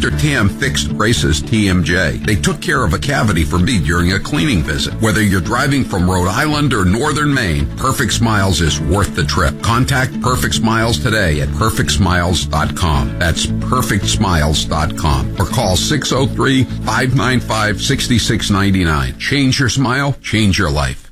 Dr. Tam fixed Grace's TMJ. They took care of a cavity for me during a cleaning visit. Whether you're driving from Rhode Island or Northern Maine, Perfect Smiles is worth the trip. Contact Perfect Smiles today at perfectsmiles.com. That's perfectsmiles.com. Or call 603-595-6699. Change your smile, change your life.